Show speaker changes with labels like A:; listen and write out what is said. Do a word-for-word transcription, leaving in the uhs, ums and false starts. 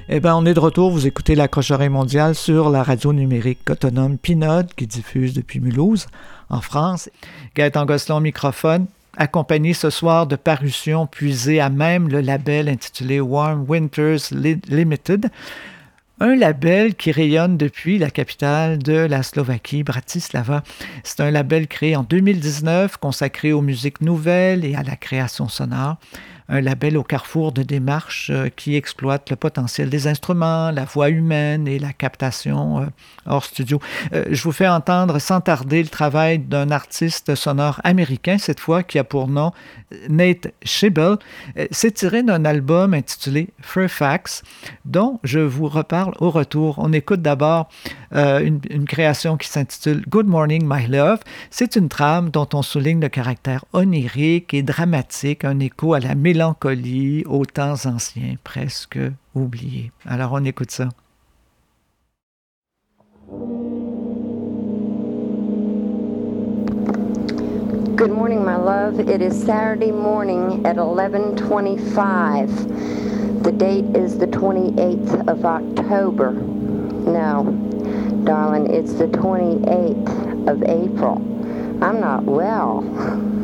A: Eh bien, on est de retour. Vous écoutez l'Accroche-oreille mondiale sur la radio numérique autonome Pinode qui diffuse depuis Mulhouse, en France. Gaëtan Gosselin au microphone, accompagné ce soir de parutions puisées à même le label intitulé Warm Winters Limited, un label qui rayonne depuis la capitale de la Slovaquie, Bratislava. C'est un label créé en deux mille dix-neuf, consacré aux musiques nouvelles et à la création sonore. Un label au carrefour de démarches euh, qui exploite le potentiel des instruments, la voix humaine et la captation euh, hors studio. Euh, je vous fais entendre sans tarder le travail d'un artiste sonore américain, cette fois, qui a pour nom Nate Schibel. Euh, c'est tiré d'un album intitulé Fairfax, dont je vous reparle au retour. On écoute d'abord euh, une, une création qui s'intitule Good Morning, My Love. C'est une trame dont on souligne le caractère onirique et dramatique, un écho à la mélancolie, aux temps anciens, presque oubliés. Alors, on écoute ça.
B: Good morning, my love. It is Saturday morning at eleven twenty-five. The date is the twenty-eighth of October. No, darling, it's the twenty-eighth of April. I'm not well.